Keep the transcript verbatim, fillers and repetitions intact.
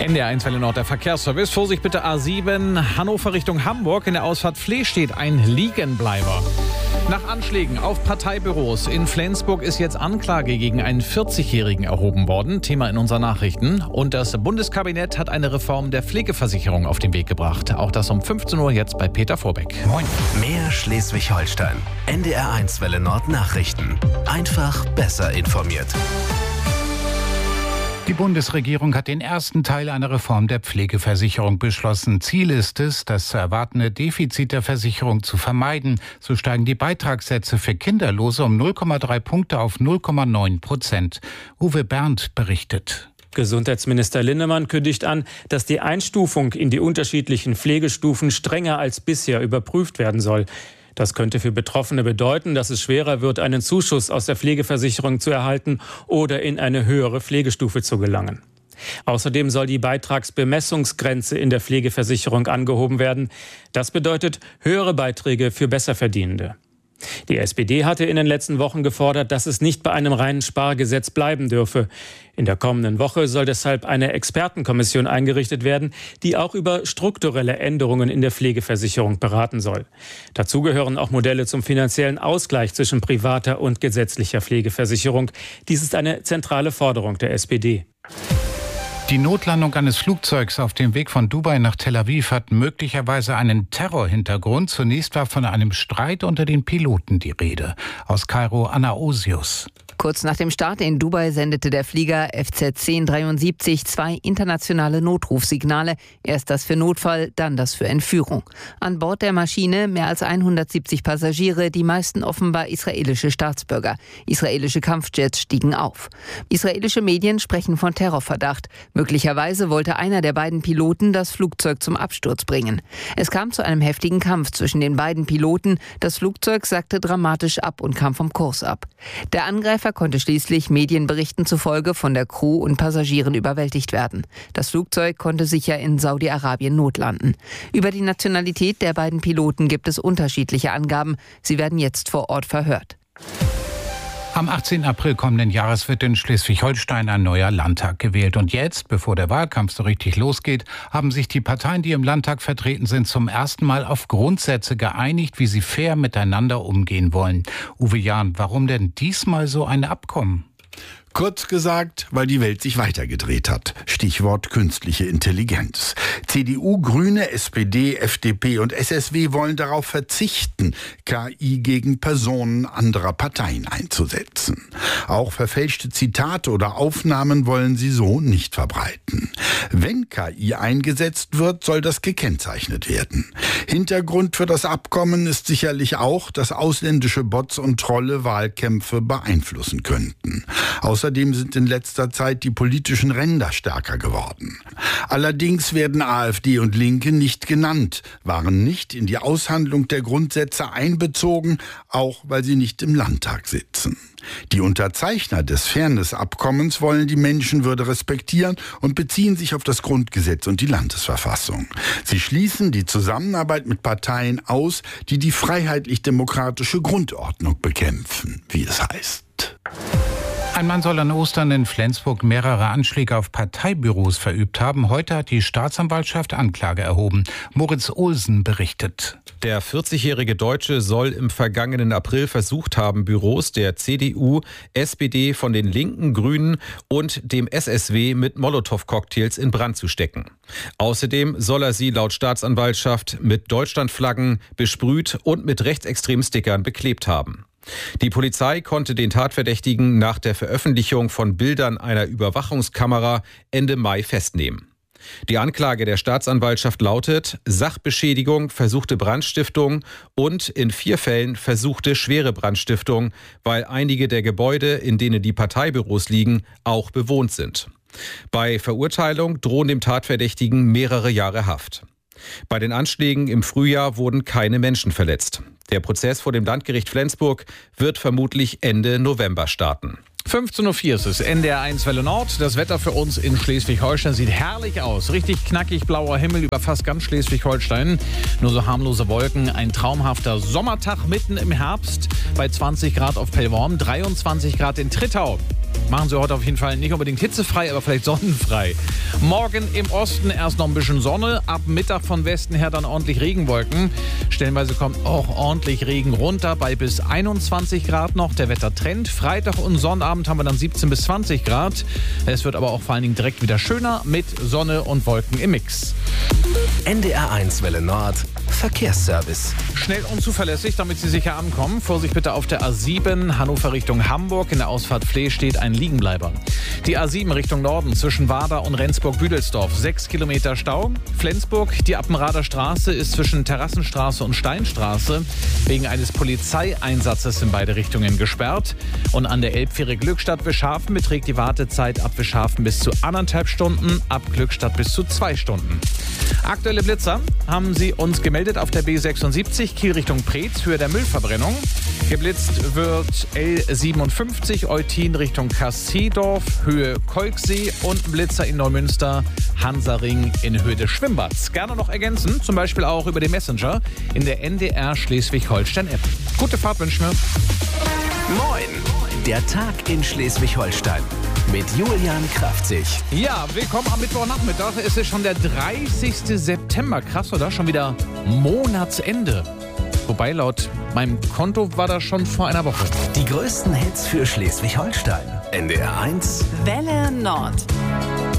N D R eins Welle Nord, der Verkehrsservice. Vorsicht bitte A sieben, Hannover Richtung Hamburg. In der Ausfahrt Fleh steht ein Liegenbleiber. Nach Anschlägen auf Parteibüros in Flensburg ist jetzt Anklage gegen einen vierzigjährigen erhoben worden. Thema in unseren Nachrichten. Und das Bundeskabinett hat eine Reform der Pflegeversicherung auf den Weg gebracht. Auch das um fünfzehn Uhr jetzt bei Peter Vorbeck. Moin. Mehr Schleswig-Holstein. N D R eins Welle Nord Nachrichten. Einfach besser informiert. Die Bundesregierung hat den ersten Teil einer Reform der Pflegeversicherung beschlossen. Ziel ist es, das zu erwartende Defizit der Versicherung zu vermeiden. So steigen die Beitragssätze für Kinderlose um null Komma drei Punkte auf null Komma neun Prozent. Uwe Berndt berichtet. Gesundheitsminister Linnemann kündigt an, dass die Einstufung in die unterschiedlichen Pflegestufen strenger als bisher überprüft werden soll. Das könnte für Betroffene bedeuten, dass es schwerer wird, einen Zuschuss aus der Pflegeversicherung zu erhalten oder in eine höhere Pflegestufe zu gelangen. Außerdem soll die Beitragsbemessungsgrenze in der Pflegeversicherung angehoben werden. Das bedeutet höhere Beiträge für Besserverdienende. Die S P D hatte in den letzten Wochen gefordert, dass es nicht bei einem reinen Spargesetz bleiben dürfe. In der kommenden Woche soll deshalb eine Expertenkommission eingerichtet werden, die auch über strukturelle Änderungen in der Pflegeversicherung beraten soll. Dazu gehören auch Modelle zum finanziellen Ausgleich zwischen privater und gesetzlicher Pflegeversicherung. Dies ist eine zentrale Forderung der S P D. Die Notlandung eines Flugzeugs auf dem Weg von Dubai nach Tel Aviv hat möglicherweise einen Terrorhintergrund. Zunächst war von einem Streit unter den Piloten die Rede. Aus Kairo Anna Osius. Kurz nach dem Start in Dubai sendete der Flieger F Z zehn dreiundsiebzig zwei internationale Notrufsignale. Erst das für Notfall, dann das für Entführung. An Bord der Maschine mehr als hundertsiebzig Passagiere, die meisten offenbar israelische Staatsbürger. Israelische Kampfjets stiegen auf. Israelische Medien sprechen von Terrorverdacht. Möglicherweise wollte einer der beiden Piloten das Flugzeug zum Absturz bringen. Es kam zu einem heftigen Kampf zwischen den beiden Piloten. Das Flugzeug sackte dramatisch ab und kam vom Kurs ab. Der Angreifer konnte schließlich Medienberichten zufolge von der Crew und Passagieren überwältigt werden. Das Flugzeug konnte sicher in Saudi-Arabien notlanden. Über die Nationalität der beiden Piloten gibt es unterschiedliche Angaben. Sie werden jetzt vor Ort verhört. Am achtzehnten April kommenden Jahres wird in Schleswig-Holstein ein neuer Landtag gewählt. Und jetzt, bevor der Wahlkampf so richtig losgeht, haben sich die Parteien, die im Landtag vertreten sind, zum ersten Mal auf Grundsätze geeinigt, wie sie fair miteinander umgehen wollen. Uwe Jahn, warum denn diesmal so ein Abkommen? Kurz gesagt, weil die Welt sich weitergedreht hat. Stichwort künstliche Intelligenz. C D U, Grüne, S P D, F D P und S S W wollen darauf verzichten, K I gegen Personen anderer Parteien einzusetzen. Auch verfälschte Zitate oder Aufnahmen wollen sie so nicht verbreiten. Wenn K I eingesetzt wird, soll das gekennzeichnet werden. Hintergrund für das Abkommen ist sicherlich auch, dass ausländische Bots und Trolle Wahlkämpfe beeinflussen könnten. Außerdem sind in letzter Zeit die politischen Ränder stärker geworden. Allerdings werden AfD und Linke nicht genannt, waren nicht in die Aushandlung der Grundsätze einbezogen, auch weil sie nicht im Landtag sitzen. Die Unterzeichner des Fairness-Abkommens wollen die Menschenwürde respektieren und beziehen sich auf das Grundgesetz und die Landesverfassung. Sie schließen die Zusammenarbeit mit Parteien aus, die die freiheitlich-demokratische Grundordnung bekämpfen, wie es heißt. Ein Mann soll an Ostern in Flensburg mehrere Anschläge auf Parteibüros verübt haben. Heute hat die Staatsanwaltschaft Anklage erhoben. Moritz Olsen berichtet. Der vierzigjährige Deutsche soll im vergangenen April versucht haben, Büros der C D U, S P D, von den Linken, Grünen und dem S S W mit Molotow-Cocktails in Brand zu stecken. Außerdem soll er sie laut Staatsanwaltschaft mit Deutschlandflaggen besprüht und mit rechtsextremen Stickern beklebt haben. Die Polizei konnte den Tatverdächtigen nach der Veröffentlichung von Bildern einer Überwachungskamera Ende Mai festnehmen. Die Anklage der Staatsanwaltschaft lautet Sachbeschädigung, versuchte Brandstiftung und in vier Fällen versuchte schwere Brandstiftung, weil einige der Gebäude, in denen die Parteibüros liegen, auch bewohnt sind. Bei Verurteilung drohen dem Tatverdächtigen mehrere Jahre Haft. Bei den Anschlägen im Frühjahr wurden keine Menschen verletzt. Der Prozess vor dem Landgericht Flensburg wird vermutlich Ende November starten. fünfzehn Uhr vier ist es, N D R eins Welle Nord. Das Wetter für uns in Schleswig-Holstein sieht herrlich aus. Richtig knackig blauer Himmel über fast ganz Schleswig-Holstein. Nur so harmlose Wolken. Ein traumhafter Sommertag mitten im Herbst bei zwanzig Grad auf Pellworm, dreiundzwanzig Grad in Trittau. Machen Sie heute auf jeden Fall nicht unbedingt hitzefrei, aber vielleicht sonnenfrei. Morgen im Osten erst noch ein bisschen Sonne, ab Mittag von Westen her dann ordentlich Regenwolken. Stellenweise kommt auch ordentlich Regen runter bei bis einundzwanzig Grad noch. Der Wettertrend. Freitag und Sonnabend haben wir dann siebzehn bis zwanzig Grad. Es wird aber auch vor allen Dingen direkt wieder schöner mit Sonne und Wolken im Mix. N D R eins Welle Nord. Verkehrsservice. Schnell und zuverlässig, damit Sie sicher ankommen. Vorsicht bitte auf der A sieben, Hannover Richtung Hamburg. In der Ausfahrt Fleh steht ein Liegenbleiber. Die A sieben Richtung Norden zwischen Wader und Rendsburg-Büdelsdorf. Sechs Kilometer Stau. Flensburg, die Appenrader Straße ist zwischen Terrassenstraße und Steinstraße wegen eines Polizeieinsatzes in beide Richtungen gesperrt. Und an der Elbfähre Glückstadt-Wischhafen beträgt die Wartezeit ab Wischhafen bis zu anderthalb Stunden, ab Glückstadt bis zu zwei Stunden. Aktuelle Blitzer haben sie uns gemeldet auf der B sechsundsiebzig, Kiel Richtung Preetz, Höhe der Müllverbrennung. Geblitzt wird L siebenundfünfzig, Eutin Richtung Kasseedorf, Höhe Kolksee und Blitzer in Neumünster, Hansaring in Höhe des Schwimmbads. Gerne noch ergänzen, zum Beispiel auch über den Messenger in der N D R Schleswig-Holstein-App. Gute Fahrt wünschen wir. Moin! Der Tag in Schleswig-Holstein mit Julian Kraftzig. Ja, willkommen am Mittwochnachmittag. Es ist schon der dreißigste September. Krass, oder? Schon wieder Monatsende. Wobei, laut meinem Konto war das schon vor einer Woche. Die größten Hits für Schleswig-Holstein. N D R eins Welle Nord.